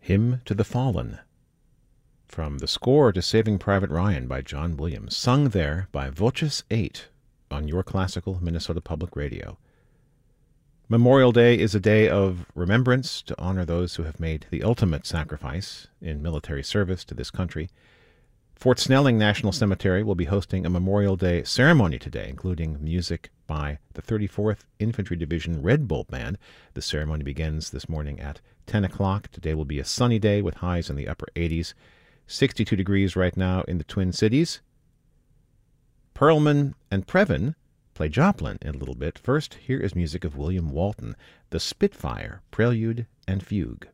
Hymn to the Fallen, from the score to Saving Private Ryan by John Williams, sung there by Voces 8 on your classical Minnesota Public Radio. Memorial Day is a day of remembrance to honor those who have made the ultimate sacrifice in military service to this country. Fort Snelling National Cemetery will be hosting a Memorial Day ceremony today, including music by the 34th Infantry Division Red Bull Band. The ceremony begins this morning at 10 o'clock. Today will be a sunny day with highs in the upper 80s. 62 degrees right now in the Twin Cities. Perlman and Previn play Joplin in a little bit. First, here is music of William Walton, the Spitfire Prelude and Fugue.